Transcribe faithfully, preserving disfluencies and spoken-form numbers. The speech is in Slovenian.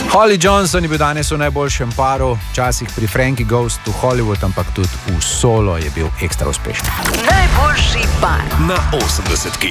Holly Johnson je bil danes v najboljšem paru, včasih pri Frankie Goes to Hollywood, ampak tudi v solo je bil ekstra uspešen. Najboljši par na osemdesetki.